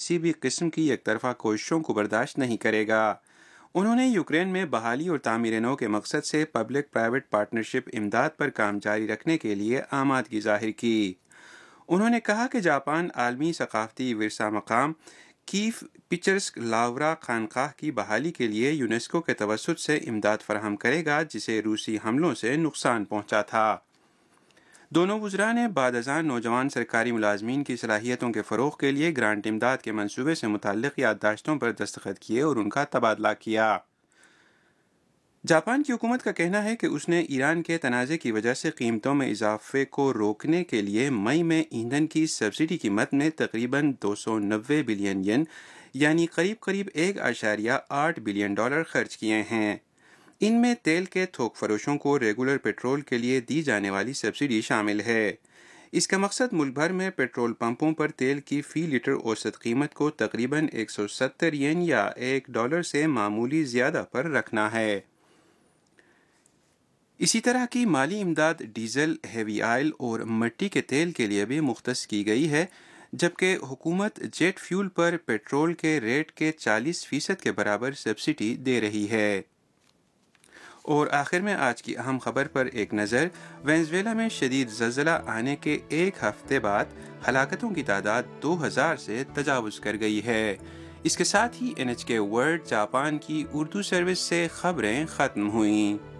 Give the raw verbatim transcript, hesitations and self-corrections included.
کسی بھی قسم کی یک طرفہ کوششوں کو برداشت نہیں کرے گا۔ انہوں نے یوکرین میں بحالی اور تعمیر نو کے مقصد سے پبلک پرائیویٹ پارٹنرشپ امداد پر کام جاری رکھنے کے لیے آمادگی ظاہر کی۔ انہوں نے کہا کہ جاپان عالمی ثقافتی ورثہ مقام کیف پچرسک لاورا خانقاہ کی بحالی کے لیے یونیسکو کے توسط سے امداد فراہم کرے گا جسے روسی حملوں سے نقصان پہنچا تھا۔ دونوں وزراء نے بعد ازاں نوجوان سرکاری ملازمین کی صلاحیتوں کے فروغ کے لیے گرانٹ امداد کے منصوبے سے متعلق یادداشتوں پر دستخط کیے اور ان کا تبادلہ کیا۔ جاپان کی حکومت کا کہنا ہے کہ اس نے ایران کے تنازع کی وجہ سے قیمتوں میں اضافے کو روکنے کے لیے مئی میں ایندھن کی سبسڈی قیمت میں تقریباً دو سو نوے بلین ین یعنی قریب قریب ایک اشاریہ آٹھ بلین ڈالر خرچ کیے ہیں۔ ان میں تیل کے تھوک فروشوں کو ریگولر پیٹرول کے لیے دی جانے والی سبسڈی شامل ہے۔ اس کا مقصد ملک بھر میں پیٹرول پمپوں پر تیل کی فی لیٹر اوسط قیمت کو تقریباً ایک سو ستر ین یا ایک ڈالر سے معمولی زیادہ پر رکھنا ہے۔ اسی طرح کی مالی امداد ڈیزل، ہیوی آئل اور مٹی کے تیل کے لیے بھی مختص کی گئی ہے، جبکہ حکومت جیٹ فیول پر پیٹرول کے ریٹ کے چالیس فیصد کے برابر سبسڈی دے رہی ہے۔ اور آخر میں آج کی اہم خبر پر ایک نظر۔ وینزویلا میں شدید زلزلہ آنے کے ایک ہفتے بعد ہلاکتوں کی تعداد دو ہزار سے تجاوز کر گئی ہے۔ اس کے ساتھ ہی این ایچ کے ورلڈ جاپان کی اردو سروس سے خبریں ختم ہوئیں۔